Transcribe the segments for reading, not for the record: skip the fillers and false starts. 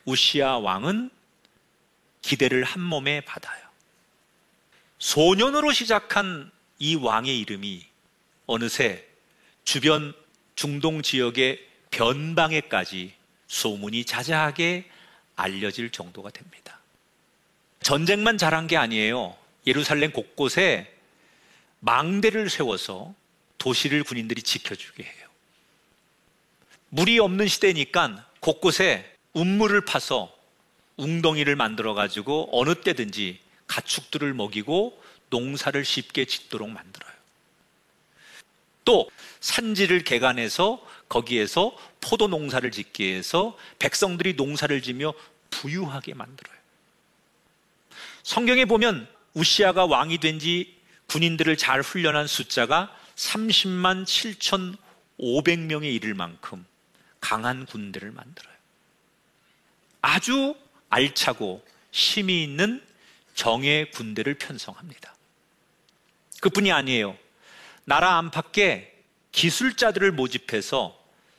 우시야 왕은 기대를 한 몸에 받아요. 소년으로 시작한 이 왕의 이름이 어느새 주변 중동 지역의 변방에까지 소문이 자자하게 알려질 정도가 됩니다. 전쟁만 잘한 게 아니에요. 예루살렘 곳곳에 망대를 세워서 도시를 군인들이 지켜주게 해요. 물이 없는 시대니까 곳곳에 운물을 파서 웅덩이를 만들어가지고 어느 때든지 가축들을 먹이고 농사를 쉽게 짓도록 만들어요. 또 산지를 개간해서 거기에서 포도 농사를 짓기 위해서 백성들이 농사를 지며 부유하게 만들어요. 성경에 보면 우시야가 왕이 된 지 군인들을 잘 훈련한 숫자가 30만 7,500명에 이를 만큼 강한 군대를 만들어요. 아주 알차고 힘이 있는 정예 군대를 편성합니다. 그뿐이 아니에요. 나라 안팎에 기술자들을 모집해서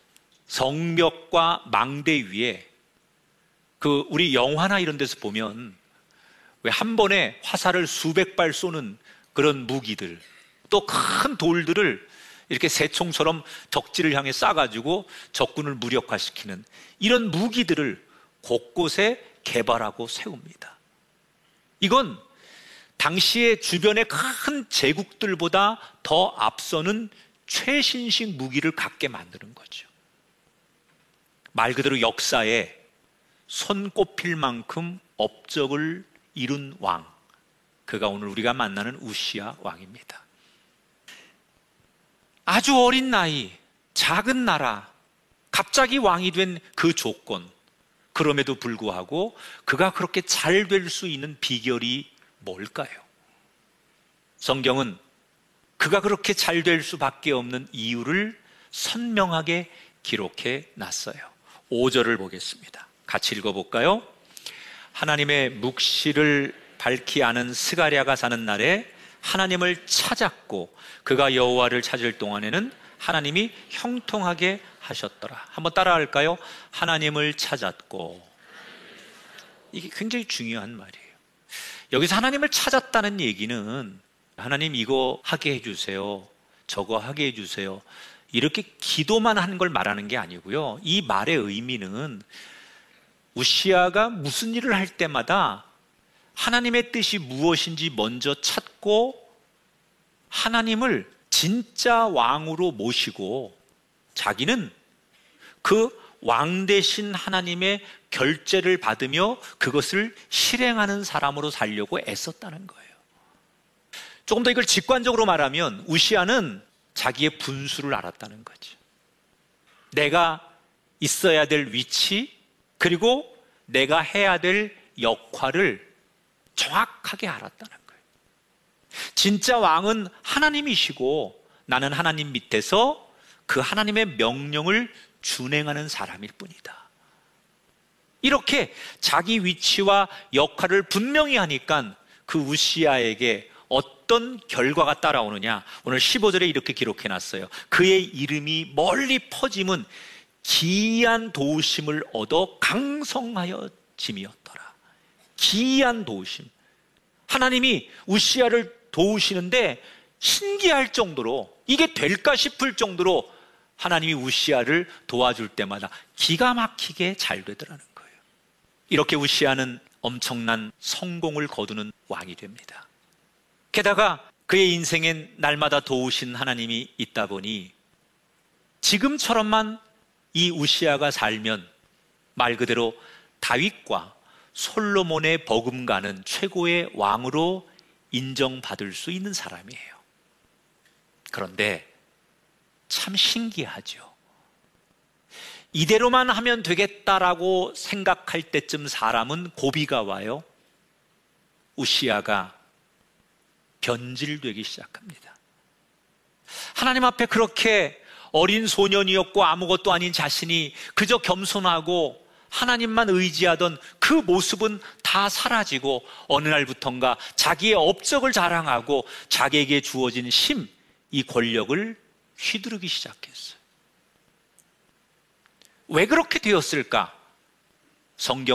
성벽과 망대 위에 우리 영화나 이런 데서 보면 왜 한 번에 화살을 수백 발 쏘는 그런 무기들, 또 큰 돌들을 이렇게 새총처럼 적지를 향해 쏴가지고 적군을 무력화시키는 이런 무기들을 곳곳에 개발하고 세웁니다. 이건 당시의 주변의 큰 제국들보다 더 앞서는 최신식 무기를 갖게 만드는 거죠. 말 그대로 역사에 손꼽힐 만큼 업적을 이룬 왕, 그가 오늘 우리가 만나는 우시야 왕입니다. 아주 어린 나이, 작은 나라, 갑자기 왕이 된 그 조건, 그럼에도 불구하고 그가 그렇게 잘 될 수 있는 비결이 뭘까요? 성경은 그가 그렇게 잘 될 수밖에 없는 이유를 선명하게 기록해 놨어요. 5절을 보겠습니다. 같이 읽어볼까요? 하나님의 묵시를 밝히 아는 스가랴가 사는 날에 하나님을 찾았고 그가 여호와를 찾을 동안에는 하나님이 형통하게 하셨더라. 한번 따라할까요? 하나님을 찾았고. 이게 굉장히 중요한 말이에요. 여기서 하나님을 찾았다는 얘기는 하나님 이거 하게 해주세요, 저거 하게 해주세요, 이렇게 기도만 한 걸 말하는 게 아니고요. 이 말의 의미는 우시야가 무슨 일을 할 때마다 하나님의 뜻이 무엇인지 먼저 찾고 하나님을 진짜 왕으로 모시고 자기는 그 왕 대신 하나님의 결제를 받으며 그것을 실행하는 사람으로 살려고 애썼다는 거예요. 조금 더 이걸 직관적으로 말하면 우시야는 자기의 분수를 알았다는 거죠. 내가 있어야 될 위치, 그리고 내가 해야 될 역할을 정확하게 알았다는 거예요. 진짜 왕은 하나님이시고 나는 하나님 밑에서 그 하나님의 명령을 준행하는 사람일 뿐이다. 이렇게 자기 위치와 역할을 분명히 하니까 그 우시야에게 어떤 결과가 따라오느냐, 오늘 15절에 이렇게 기록해 놨어요. 그의 이름이 멀리 퍼짐은 기이한 도우심을 얻어 강성하여짐이었더라. 기이한 도우심. 하나님이 우시야를 도우시는데 신기할 정도로, 이게 될까 싶을 정도로 하나님이 우시야를 도와줄 때마다 기가 막히게 잘 되더라는 거예요. 이렇게 우시야는 엄청난 성공을 거두는 왕이 됩니다. 게다가 그의 인생엔 날마다 도우신 하나님이 있다 보니 지금처럼만 이 우시야가 살면 말 그대로 다윗과 솔로몬의 버금가는 최고의 왕으로 인정받을 수 있는 사람이에요. 그런데 참 신기하죠. 이대로만 하면 되겠다라고 생각할 때쯤 사람은 고비가 와요. 우시야가 변질되기 시작합니다. 하나님 앞에 그렇게 어린 소년이었고 아무것도 아닌 자신이 그저 겸손하고 하나님만 의지하던 그 모습은 다 사라지고 어느 날부턴가 자기의 업적을 자랑하고 자기에게 주어진 힘, 이 권력을 휘두르기 시작했어요. 왜 그렇게 되었을까? 성경